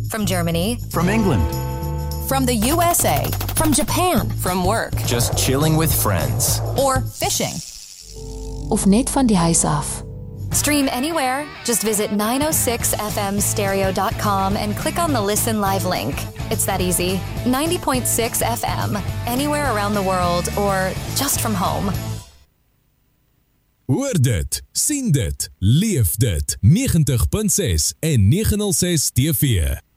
From Germany. From England. From the USA. From Japan. From work. Just chilling with friends. Or fishing. Of net van die huis af. Stream anywhere. Just visit 906fmstereo.com and click on the Listen Live link. It's that easy. 90.6 FM. Anywhere around the world or just from home. Hoor dit, sien dit, leef dit. 90.6 en 906 TV.